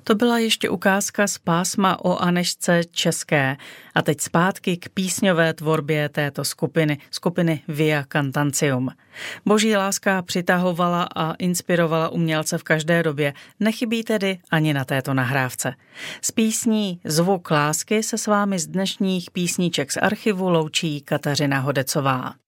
To byla ještě ukázka z pásma o Anežce České. A teď zpátky k písňové tvorbě této skupiny Via Cantantium. Boží láska přitahovala a inspirovala umělce v každé době, nechybí tedy ani na této nahrávce. S písní Zvuk lásky se s vámi z dnešních písniček z archivu loučí Kateřina Hodecová.